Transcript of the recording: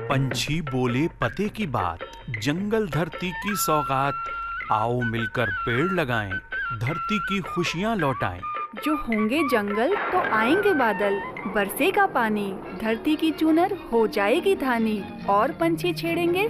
पंछी बोले पते की बात, जंगल धरती की सौगात। आओ मिलकर पेड़ लगाएं, धरती की खुशियाँ लौटाएं। जो होंगे जंगल तो आएंगे बादल, बरसेगा पानी, धरती की चूनर हो जाएगी धानी, और पंछी छेड़ेंगे